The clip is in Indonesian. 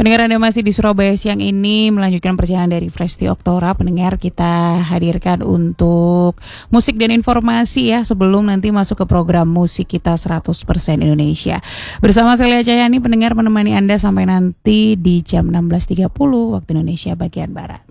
Pendengar, Anda masih di Surabaya siang ini melanjutkan perjalanan dari Fresh Tea Oktora. Pendengar, kita hadirkan untuk musik dan informasi ya sebelum nanti masuk ke program musik kita 100% Indonesia. Bersama Celia Cayani, pendengar, menemani Anda sampai nanti di jam 16.30 waktu Indonesia bagian Barat.